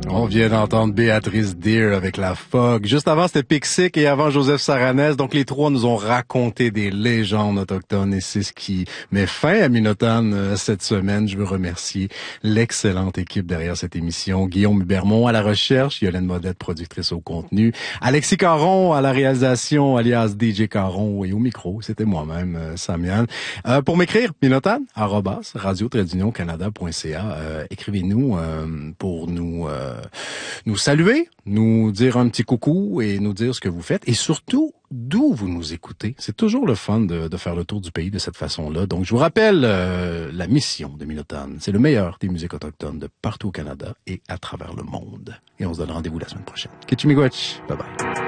On vient d'entendre Béatrice Deer avec La Fogg. Juste avant, c'était Pixic et avant Joseph Saranès. Donc, les trois nous ont raconté des légendes autochtones et c'est ce qui met fin à Minotone cette semaine. Je veux remercier l'excellente équipe derrière cette émission. Guillaume Hubermont à la recherche, Yolène Modette, productrice au contenu, Alexis Caron à la réalisation, alias DJ Caron, et au micro, c'était moi-même, Samian. Pour m'écrire, Minotone, @radio-canada.ca. Écrivez-nous pour nous saluer, nous dire un petit coucou et nous dire ce que vous faites et surtout d'où vous nous écoutez. C'est toujours le fun de faire le tour du pays de cette façon-là. Donc, je vous rappelle la mission de Minotone. C'est le meilleur des musiques autochtones de partout au Canada et à travers le monde. Et on se donne rendez-vous la semaine prochaine. Kitchi miigwech. Bye bye.